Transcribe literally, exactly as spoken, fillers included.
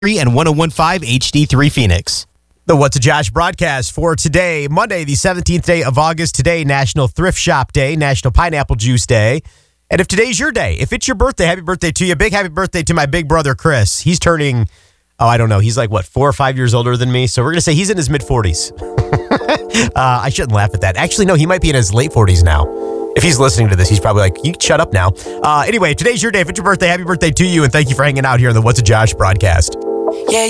and one oh one point five H D three Phoenix. The What's a Josh broadcast for today, Monday, the seventeenth day of August. Today, National Thrift Shop Day, National Pineapple Juice Day. And if today's your day, if it's your birthday, happy birthday to you. Big happy birthday to my big brother, Chris. He's turning, oh, I don't know. He's like, what, four or five years older than me? So we're going to say he's in his mid-forties. uh, I shouldn't laugh at that. Actually, no, he might be in his late forties now. If he's listening to this, he's probably like, you can shut up now. Uh, anyway, today's your day. If it's your birthday, happy birthday to you. And thank you for hanging out here on the What's a Josh broadcast. Yeah.